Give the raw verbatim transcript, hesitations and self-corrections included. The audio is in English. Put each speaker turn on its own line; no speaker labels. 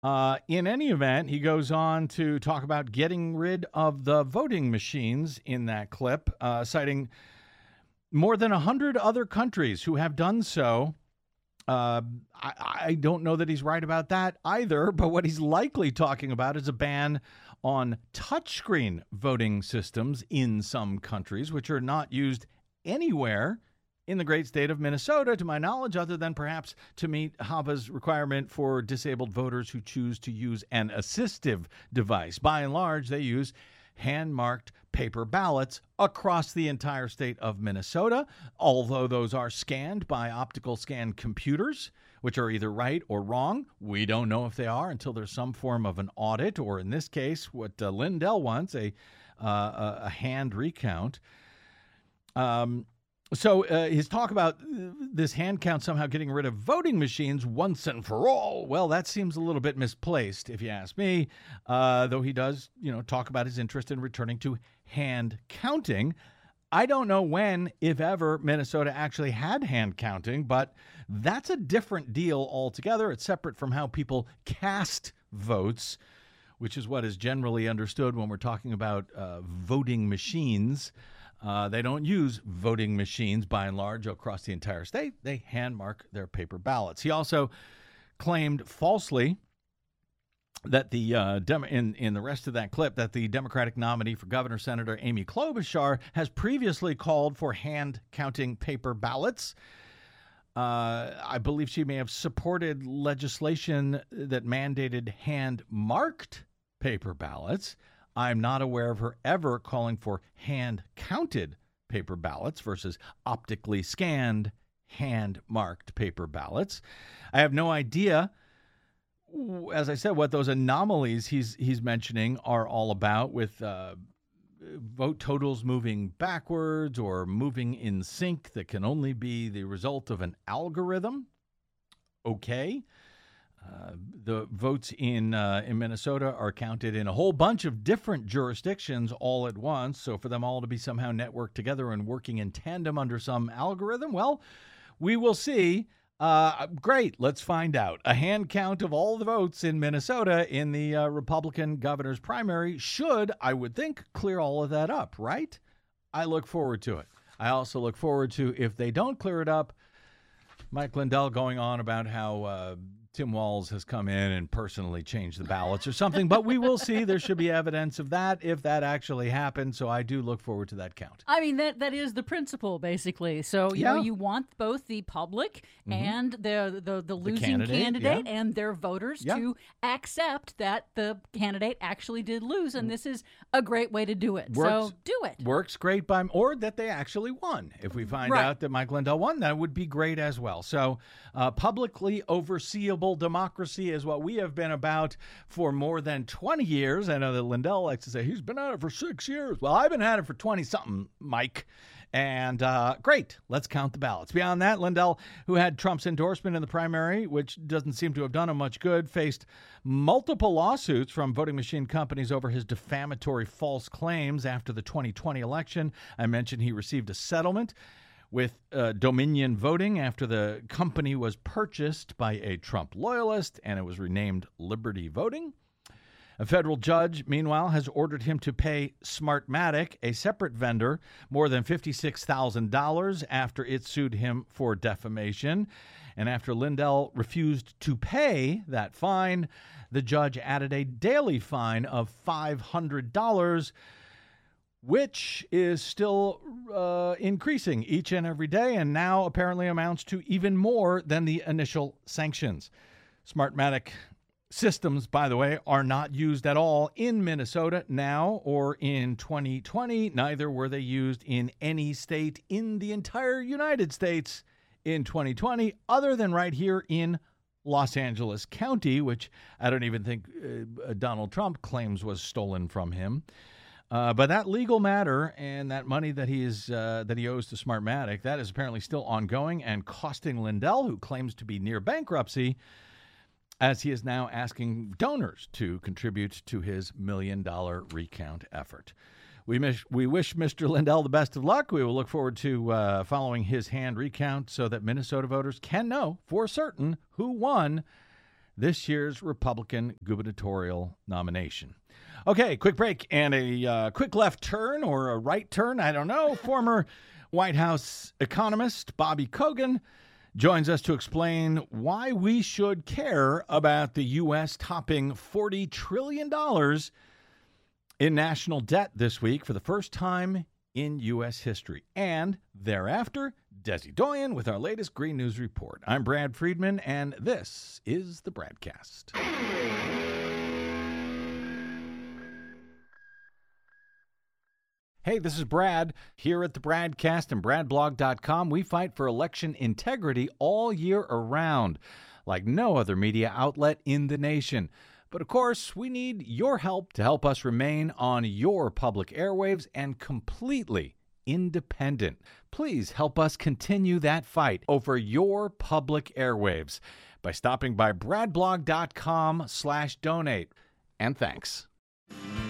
Uh, in any event, he goes on to talk about getting rid of the voting machines in that clip, uh, citing more than one hundred other countries who have done so. Uh, I, I don't know that he's right about that either, but what he's likely talking about is a ban on touchscreen voting systems in some countries, which are not used anywhere in the great state of Minnesota, to my knowledge, other than perhaps to meet H A V A's requirement for disabled voters who choose to use an assistive device. By and large, they use hand-marked paper ballots across the entire state of Minnesota, although those are scanned by optical scan computers, which are either right or wrong. We don't know if they are until there's some form of an audit, or in this case, what uh, Lindell wants, a, uh, a hand recount. Um, so uh, his talk about this hand count somehow getting rid of voting machines once and for all, well, that seems a little bit misplaced, if you ask me, uh, though he does, you know, talk about his interest in returning to hand counting. I don't know when, if ever, Minnesota actually had hand counting, but that's a different deal altogether. It's separate from how people cast votes, which is what is generally understood when we're talking about uh, voting machines. Uh, they don't use voting machines, by and large, across the entire state. They hand mark their paper ballots. He also claimed falsely that the uh, Dem- in, in the rest of that clip that the Democratic nominee for governor, Senator Amy Klobuchar, has previously called for hand counting paper ballots. Uh, I believe she may have supported legislation that mandated hand marked paper ballots. I'm not aware of her ever calling for hand-counted paper ballots versus optically scanned, hand-marked paper ballots. I have no idea, as I said, what those anomalies he's he's mentioning are all about, with uh, vote totals moving backwards or moving in sync that can only be the result of an algorithm. Okay. Uh, the votes in uh, in Minnesota are counted in a whole bunch of different jurisdictions all at once. So for them all to be somehow networked together and working in tandem under some algorithm, well, we will see. Uh, great. Let's find out. A hand count of all the votes in Minnesota in the uh, Republican governor's primary should, I would think, clear all of that up, right? I look forward to it. I also look forward to, if they don't clear it up, Mike Lindell going on about how uh, Tim Walz has come in and personally changed the ballots or something, but we will see. There should be evidence of that if that actually happened, so I do look forward to that count.
I mean, that that is the principle, basically. So, you
yeah.
know, you want both the public mm-hmm. and the the, the losing the candidate, candidate yeah. and their voters yeah. to accept that the candidate actually did lose, and this is a great way to do it. Works, so do it.
Works great, by or that they actually won. If we find
right.
out that Mike Lindell won, that would be great as well. So uh, publicly overseeable democracy is what we have been about for more than twenty years. I know that Lindell likes to say he's been at it for six years. Well, I've been at it for twenty-something, Mike. And uh, great, let's count the ballots. Beyond that, Lindell, who had Trump's endorsement in the primary, which doesn't seem to have done him much good, faced multiple lawsuits from voting machine companies over his defamatory false claims after the twenty twenty election. I mentioned he received a settlement with uh, Dominion Voting after the company was purchased by a Trump loyalist, and it was renamed Liberty Voting. A federal judge, meanwhile, has ordered him to pay Smartmatic, a separate vendor, more than fifty-six thousand dollars after it sued him for defamation. And after Lindell refused to pay that fine, the judge added a daily fine of five hundred dollars, which is still uh, increasing each and every day, and now apparently amounts to even more than the initial sanctions. Smartmatic systems, by the way, are not used at all in Minnesota now or in twenty twenty. Neither were they used in any state in the entire United States in twenty twenty, other than right here in Los Angeles County, which I don't even think uh, Donald Trump claims was stolen from him. Uh, but that legal matter and that money that he is uh, that he owes to Smartmatic, that is apparently still ongoing and costing Lindell, who claims to be near bankruptcy, as he is now asking donors to contribute to his million-dollar recount effort. We, miss, we wish Mister Lindell the best of luck. We will look forward to uh, following his hand recount so that Minnesota voters can know for certain who won this year's Republican gubernatorial nomination. Okay, quick break and a uh, quick left turn or a right turn, I don't know. Former White House economist Bobby Kogan joins us to explain why we should care about the U S topping forty trillion dollars in national debt this week for the first time in U S history. And thereafter, Desi Doyen with our latest Green News Report. I'm Brad Friedman, and this is the Bradcast. Hey, this is Brad. Here at the Bradcast and brad blog dot com, we fight for election integrity all year around, like no other media outlet in the nation. But of course, we need your help to help us remain on your public airwaves and completely independent. Please help us continue that fight over your public airwaves by stopping by brad blog dot com slash donate. And thanks.